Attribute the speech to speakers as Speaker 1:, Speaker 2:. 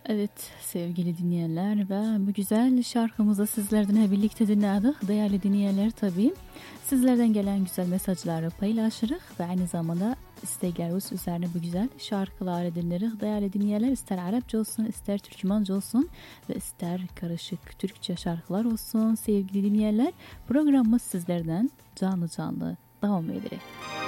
Speaker 1: Evet sevgili dinleyenler ve bu güzel şarkımızı sizlerden birlikte dinledik. Değerli dinleyenler tabii sizlerden gelen güzel mesajları paylaşırız ve aynı zamanda istekleriniz üzerine bu güzel şarkıları dinleriz. Değerli dinleyenler ister Arapça olsun ister Türkmence olsun ve ister karışık Türkçe şarkılar olsun sevgili dinleyenler programımız sizlerden canlı canlı devam ederek.